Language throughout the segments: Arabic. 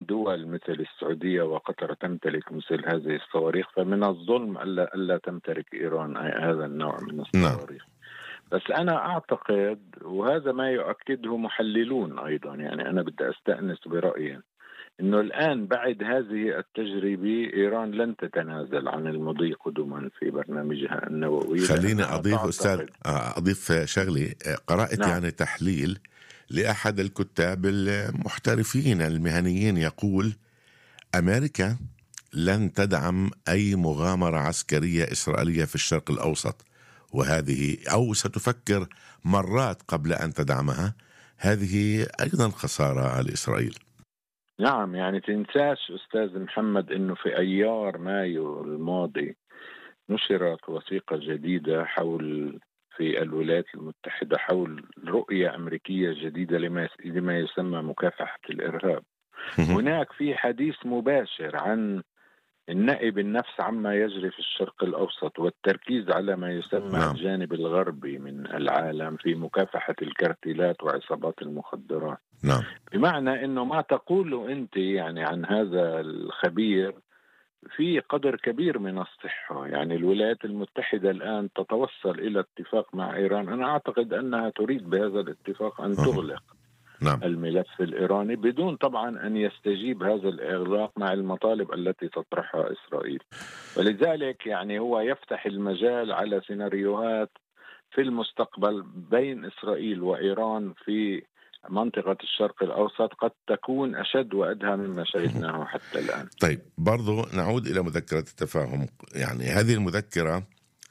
دول مثل السعودية وقطر تمتلك مثل هذه الصواريخ، فمن الظلم ألا تمتلك إيران هذا النوع من الصواريخ. بس أنا أعتقد، وهذا ما يؤكده محللون أيضا، يعني أنا بدي أستأنس برأيي إنه الآن بعد هذه التجربة إيران لن تتنازل عن المضي قدما في برنامجها النووي. خليني أضيف شغلي. قرأت يعني تحليل لأحد الكتاب المحترفين المهنيين يقول أمريكا لن تدعم أي مغامرة عسكرية إسرائيلية في الشرق الأوسط، وهذه أو ستفكر مرات قبل أن تدعمها. هذه أيضا خسارة لإسرائيل. نعم، يعني تنساش أستاذ محمد أنه في أيار مايو الماضي نشرت وثيقة جديدة في الولايات المتحدة حول رؤية أمريكية جديدة لما يسمى مكافحة الإرهاب. هناك في حديث مباشر عن النائب النفس عما يجري في الشرق الأوسط والتركيز على ما يسمى الجانب الغربي من العالم في مكافحة الكارتيلات وعصابات المخدرات. بمعنى أنه ما تقوله أنت يعني عن هذا الخبير في قدر كبير من الصحة. يعني الولايات المتحدة الآن تتوصل إلى اتفاق مع إيران. أنا أعتقد أنها تريد بهذا الاتفاق أن تغلق الملف الإيراني بدون طبعا أن يستجيب هذا الإغلاق مع المطالب التي تطرحها إسرائيل. ولذلك يعني هو يفتح المجال على سيناريوهات في المستقبل بين إسرائيل وإيران في منطقة الشرق الأوسط قد تكون أشد وأدهى مما شاهدناه حتى الآن. طيب، برضو نعود إلى مذكرة التفاهم. يعني هذه المذكرة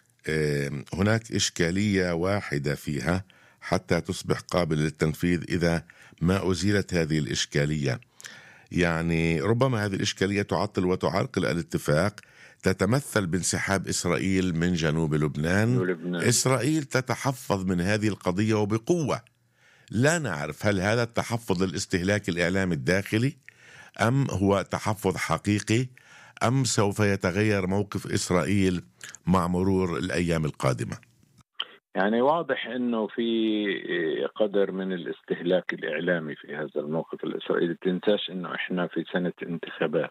هناك إشكالية واحدة فيها حتى تصبح قابلة للتنفيذ إذا ما أزيلت هذه الإشكالية. يعني ربما هذه الإشكالية تعطل وتعرقل الاتفاق، تتمثل بانسحاب إسرائيل من جنوب لبنان. إسرائيل تتحفظ من هذه القضية وبقوة. لا نعرف هل هذا التحفظ للاستهلاك الإعلامي الداخلي أم هو تحفظ حقيقي، أم سوف يتغير موقف إسرائيل مع مرور الأيام القادمة. يعني واضح أنه في قدر من الاستهلاك الإعلامي في هذا الموقف الإسرائيلي. تنساش أنه إحنا في سنة انتخابات،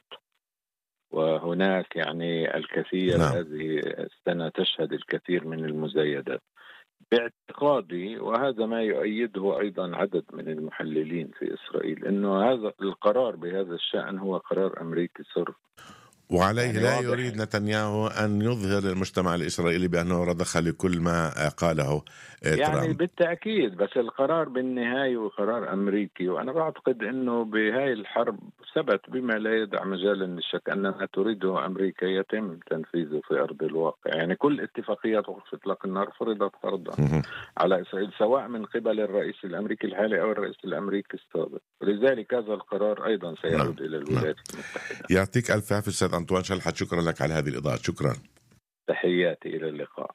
وهناك يعني الكثير هذه السنة تشهد الكثير من المزايدات. باعتقادي، وهذا ما يؤيده أيضا عدد من المحللين في إسرائيل، أنه هذا القرار بهذا الشأن هو قرار أمريكي صرف، وعليه يعني لا يريد نتنياهو أن يظهر للمجتمع الإسرائيلي بأنه رضخ لكل ما قاله يعني ترامب. بالتأكيد، بس القرار بالنهاية وقرار أمريكي. وأنا بعتقد أنه بهاي الحرب ثبت بما لا يدع مجالا للشك أن ما تريده أمريكا يتم تنفيذه في أرض الواقع. يعني كل اتفاقيات وقف إطلاق النار فرضت فرضا على إسرائيل، سواء من قبل الرئيس الأمريكي الحالي أو الرئيس الأمريكي السابق. ولذلك هذا القرار أيضا سيعود إلى الولايات المتحدة. يعطيك ألف عافية أستاذ أنطوان شلحت، شكرا لك على هذه الإضاءة. شكرا، تحياتي، إلى اللقاء.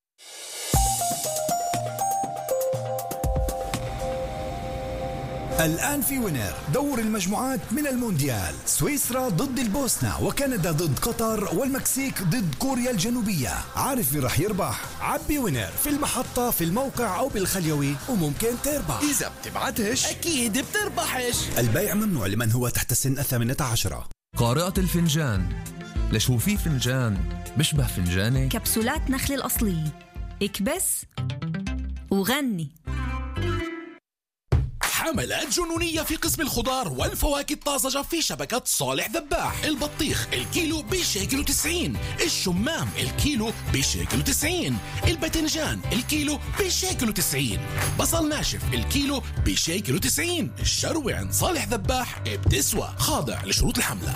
الآن في وينر دور المجموعات من المونديال، سويسرا ضد البوسنة، وكندا ضد قطر، والمكسيك ضد كوريا الجنوبية. عارف مين رح يربح؟ عبي وينر في المحطة، في الموقع أو بالخليوي، وممكن تربح. إذا بتبعتش أكيد بتربحش. البيع ممنوع لمن هو تحت سن 18. قارئة الفنجان، لشو في فنجان بشبه فنجاني؟ كبسولات نخل الأصلية، اكبس وغني. حملات جنونية في قسم الخضار والفواكه الطازجة في شبكة صالح ذباح. البطيخ الكيلو ب1.90، الشمام الكيلو ب1.90، الباذنجان الكيلو ب1.90، بصل ناشف الكيلو ب1.90. الشروة عند صالح ذباح بتسوى، خاضع لشروط الحملة.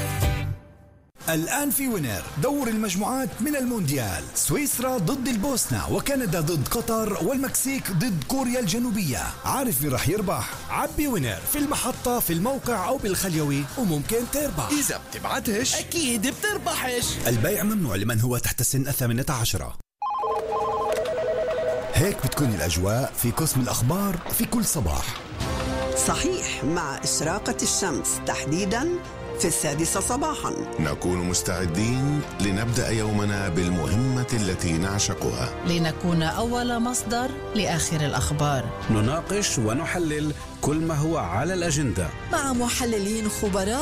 الآن في وينر دور المجموعات من المونديال، سويسرا ضد البوسنة، وكندا ضد قطر، والمكسيك ضد كوريا الجنوبية. عارف مين رح يربح؟ عبي وينر في المحطة، في الموقع أو بالخليوي، وممكن تربح. إذا بتبعتش أكيد بتربحش. البيع ممنوع لمن هو تحت سن 18. هيك بتكون الأجواء في قسم الأخبار في كل صباح. صحيح، مع إشراقة الشمس تحديداً في 6 صباحا نكون مستعدين لنبدأ يومنا بالمهمة التي نعشقها، لنكون أول مصدر لآخر الأخبار. نناقش ونحلل كل ما هو على الأجندة مع محللين خبراء